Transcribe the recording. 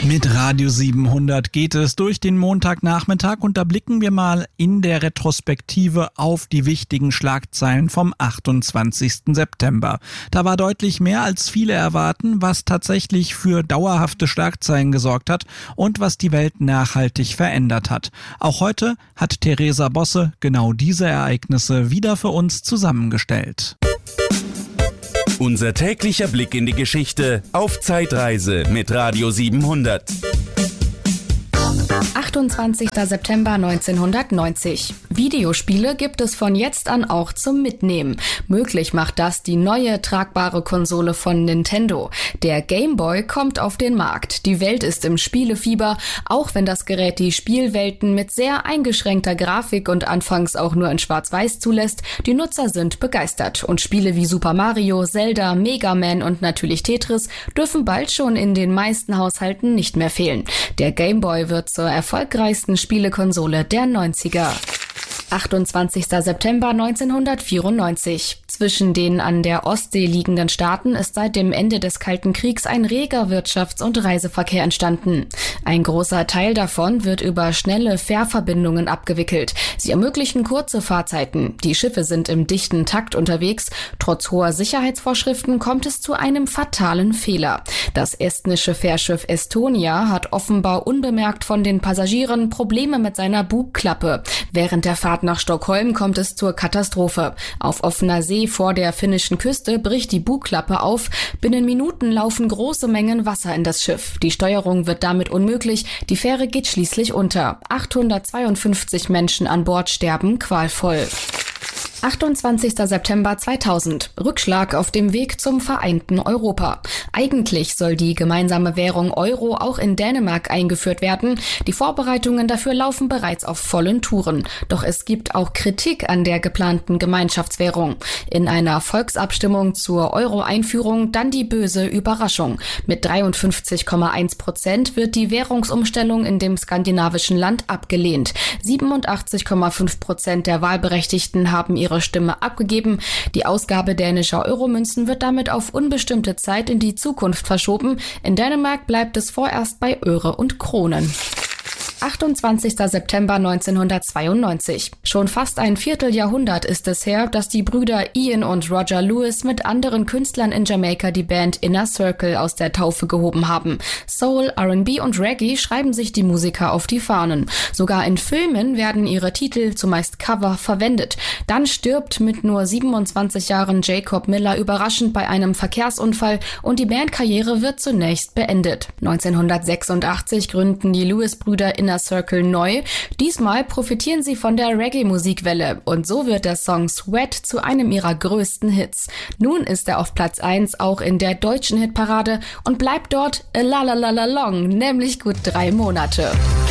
Mit Radio 700 geht es durch den Montagnachmittag und da blicken wir mal in der Retrospektive auf die wichtigen Schlagzeilen vom 28. September. Da war deutlich mehr als viele erwarten, was tatsächlich für dauerhafte Schlagzeilen gesorgt hat und was die Welt nachhaltig verändert hat. Auch heute hat Theresa Bosse genau diese Ereignisse wieder für uns zusammengestellt. Unser täglicher Blick in die Geschichte auf Zeitreise mit Radio 700. 28. September 1990. Videospiele gibt es von jetzt an auch zum Mitnehmen. Möglich macht das die neue tragbare Konsole von Nintendo. Der Game Boy kommt auf den Markt. Die Welt ist im Spielefieber, auch wenn das Gerät die Spielwelten mit sehr eingeschränkter Grafik und anfangs auch nur in Schwarz-Weiß zulässt. Die Nutzer sind begeistert und Spiele wie Super Mario, Zelda, Mega Man und natürlich Tetris dürfen bald schon in den meisten Haushalten nicht mehr fehlen. Der Game Boy wird zur erfolgreichsten Spielekonsole der 90er. 28. September 1994. Zwischen den an der Ostsee liegenden Staaten ist seit dem Ende des Kalten Kriegs ein reger Wirtschafts- und Reiseverkehr entstanden. Ein großer Teil davon wird über schnelle Fährverbindungen abgewickelt. Sie ermöglichen kurze Fahrzeiten. Die Schiffe sind im dichten Takt unterwegs. Trotz hoher Sicherheitsvorschriften kommt es zu einem fatalen Fehler. Das estnische Fährschiff Estonia hat offenbar unbemerkt von den Passagieren Probleme mit seiner Bugklappe. Während der Fahrt nach Stockholm kommt es zur Katastrophe. Auf offener See vor der finnischen Küste bricht die Bugklappe auf. Binnen Minuten laufen große Mengen Wasser in das Schiff. Die Steuerung wird damit unmöglich. Die Fähre geht schließlich unter. 852 Menschen an Bord sterben qualvoll. 28. September 2000. Rückschlag auf dem Weg zum vereinten Europa. Eigentlich soll die gemeinsame Währung Euro auch in Dänemark eingeführt werden. Die Vorbereitungen dafür laufen bereits auf vollen Touren. Doch es gibt auch Kritik an der geplanten Gemeinschaftswährung. In einer Volksabstimmung zur Euro-Einführung dann die böse Überraschung. Mit 53,1% wird die Währungsumstellung in dem skandinavischen Land abgelehnt. 87,5% der Wahlberechtigten haben ihre Stimme abgegeben. Die Ausgabe dänischer Euromünzen wird damit auf unbestimmte Zeit in die Zukunft verschoben. In Dänemark bleibt es vorerst bei Öre und Kronen. 28. September 1992. Schon fast ein Vierteljahrhundert ist es her, dass die Brüder Ian und Roger Lewis mit anderen Künstlern in Jamaika die Band Inner Circle aus der Taufe gehoben haben. Soul, R&B und Reggae schreiben sich die Musiker auf die Fahnen. Sogar in Filmen werden ihre Titel, zumeist Cover, verwendet. Dann stirbt mit nur 27 Jahren Jacob Miller überraschend bei einem Verkehrsunfall und die Bandkarriere wird zunächst beendet. 1986 gründen die Lewis-Brüder Inner Circle neu. Diesmal profitieren sie von der Reggae-Musikwelle und so wird der Song Sweat zu einem ihrer größten Hits. Nun ist er auf Platz 1 auch in der deutschen Hitparade und bleibt dort a la la la la long, nämlich gut 3 Monate.